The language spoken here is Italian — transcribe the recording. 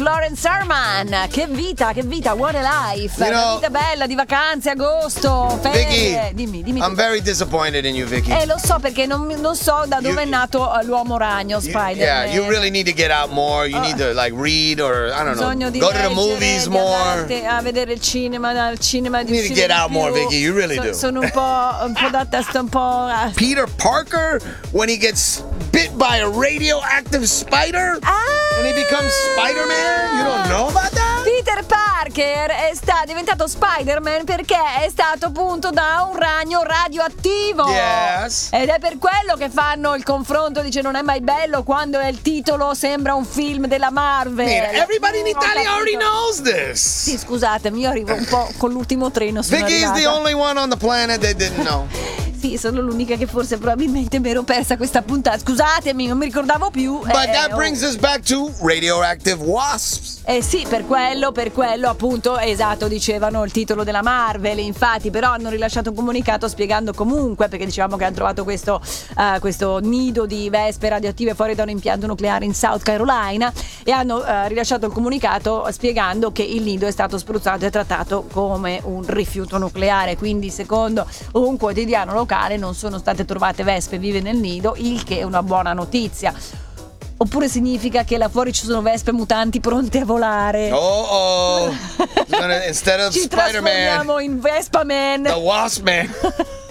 Lawrence Arman. Che vita, what a life. Una vita bella di vacanze, agosto, ferie. Dimmi. I'm very disappointed in you, Vicky. Lo so, perché non so da dove è nato l'uomo ragno Spider-Man. Yeah, you really need to get out more. You need to like read or I don't know. Go to the movies more. A vedere il cinema, You need to get out more, Vicky. You really do. Sono un po' da testa un po'. Peter Parker, when he gets bit by a radioactive spider and he becomes Spider-Man? You don't know about that? Peter Parker è diventato Spider-Man perché è stato punto da un ragno radioattivo. Yes. Ed è per quello che fanno il confronto, dice non è mai bello quando il titolo sembra un film della Marvel. Everybody in Italia already knows this. Sì, scusatemi, io arrivo un po' con l'ultimo treno. Vicky is the only one on the planet that didn't know. Sì, sono l'unica che forse probabilmente mi ero persa questa puntata. Scusatemi, non mi ricordavo più. But that brings us back to radioactive wasps. Sì, per quello appunto, esatto, dicevano il titolo della Marvel, infatti, però hanno rilasciato un comunicato spiegando comunque, perché dicevamo che hanno trovato questo nido di vespe radioattive fuori da un impianto nucleare in South Carolina, e hanno rilasciato il comunicato spiegando che il nido è stato spruzzato e trattato come un rifiuto nucleare, quindi secondo un quotidiano locale non sono state trovate vespe vive nel nido, il che è una buona notizia. Oppure significa che là fuori ci sono vespe mutanti pronte a volare. Instead of ci Spider-Man, trasformiamo in Vespa Man. the Wasp Man.